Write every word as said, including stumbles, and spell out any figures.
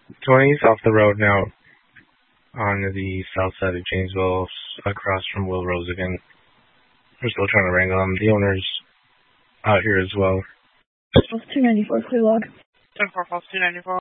twenty's off the road now on the south side of Janesville, across from Will Rose again. We're still trying to wrangle them. The owner's out here as well. two ninety-four, clear log. ten four, false two ninety-four.